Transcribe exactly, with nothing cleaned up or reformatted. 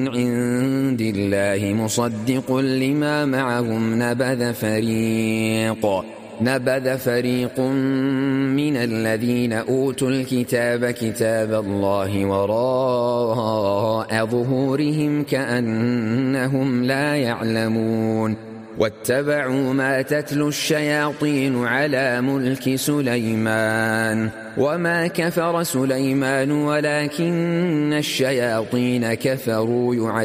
عند الله مصدق لما معهم نبذ فريق نبذ فريق من الذين أوتوا الكتاب كتاب الله وراء ظهورهم كأنهم لا يعلمون واتبعوا ما تتلو الشياطين على ملك سليمان وما كفر سليمان ولكن الشياطين كفروا يعلمون